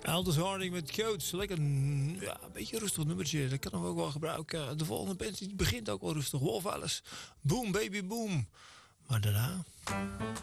Aldous Harding met Coach. Lekker ja, een beetje een rustig nummertje. Dat kan hem ook wel gebruiken. De volgende band die begint ook wel rustig. Wolf Alice. Boom baby boom. Maar daarna...